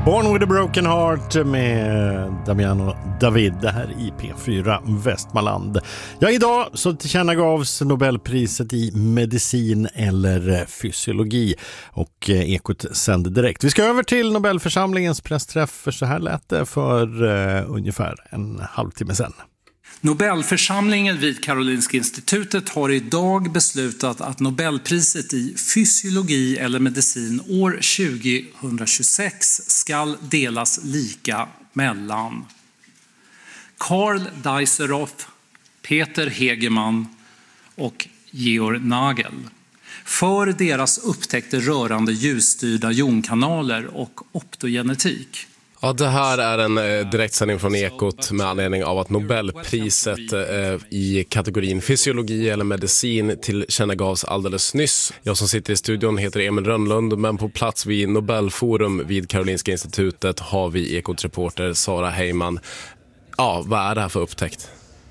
Born with a broken heart med Damiano David, det här i P4 Västmanland. Ja, idag så tillkännagavs Nobelpriset i medicin eller fysiologi och Ekot sände direkt. Vi ska över till Nobelförsamlingens pressträff, för så här lät det för ungefär en halvtimme sedan. Nobelförsamlingen vid Karolinska institutet har idag beslutat att Nobelpriset i fysiologi eller medicin år 2026 ska delas lika mellan Karl Dijsselhoff, Peter Hegemann och Georg Nagel för deras upptäckter rörande ljusstyrda jonkanaler och optogenetik. Ja, det här är en direktsändning från Ekot med anledning av att Nobelpriset i kategorin fysiologi eller medicin tillkännagavs alldeles nyss. Jag som sitter i studion heter Emil Rönnlund, men på plats vid Nobelforum vid Karolinska institutet har vi Ekot-reporter Sara Heyman. Ja, vad är det här för upptäckt?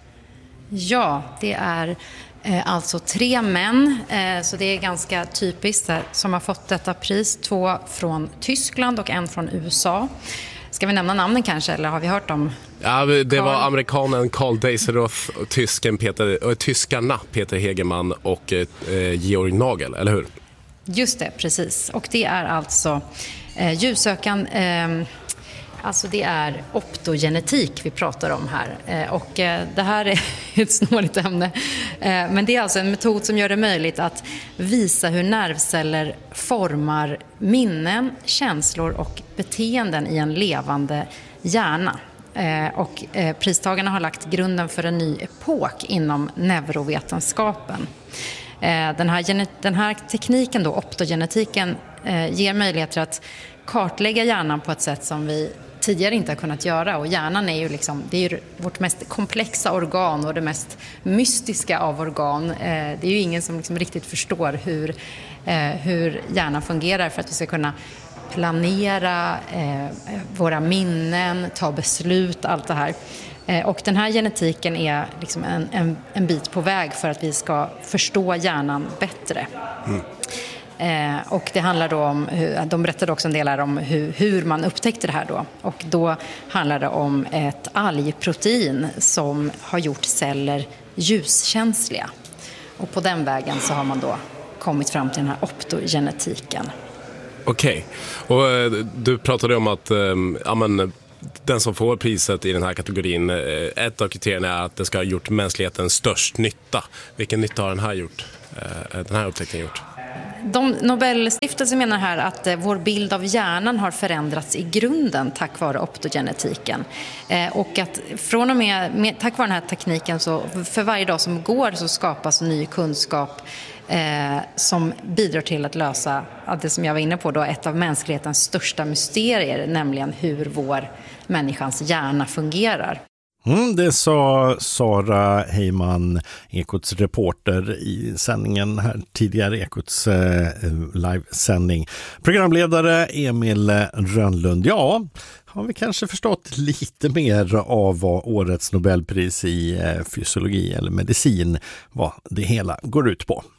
Ja, det är alltså 3 män, så det är ganska typiskt, som har fått detta pris. 2 från Tyskland och 1 från USA. Ska vi nämna namnen kanske, eller har vi hört dem? Ja, det var amerikanen Karl Dijsselhoff och tyskarna Peter Hegemann och Georg Nagel, eller hur? Just det, precis. Och det är alltså ljusökan... Alltså det är optogenetik vi pratar om här, och det här är ett snårigt ämne, men det är alltså en metod som gör det möjligt att visa hur nervceller formar minnen, känslor och beteenden i en levande hjärna. Och pristagarna har lagt grunden för en ny epok inom neurovetenskapen. Den här tekniken då, optogenetiken, ger möjligheter att kartlägga hjärnan på ett sätt som vi tidigare inte har kunnat göra, och hjärnan är ju det är ju vårt mest komplexa organ och det mest mystiska av organ. Det är ju ingen som riktigt förstår hur hjärnan fungerar för att vi ska kunna planera våra minnen, ta beslut, allt det här. Och den här genetiken är en bit på väg för att vi ska förstå hjärnan bättre. Och det handlar då om, de berättade också en del här om hur man upptäckte det här då. Och då handlar det om ett algprotein som har gjort celler ljuskänsliga. Och på den vägen så har man då kommit fram till den här optogenetiken. Okej. Och du pratade om att den som får priset i den här kategorin, ett av kriterierna är att det ska ha gjort mänskligheten störst nytta. Vilken nytta har den här upptäckningen gjort? Nobelstiftelsen menar här att vår bild av hjärnan har förändrats i grunden tack vare optogenetiken. Och att från och med tack vare den här tekniken, så för varje dag som går så skapas ny kunskap som bidrar till att lösa det som jag var inne på då, ett av mänsklighetens största mysterier, nämligen hur vår människans hjärna fungerar. Det sa Sara Heyman, Ekots reporter, i sändningen här tidigare, Ekots livesändning. Programledare Emil Rönnlund. Ja, har vi kanske förstått lite mer av vad årets Nobelpris i fysiologi eller medicin, vad det hela går ut på.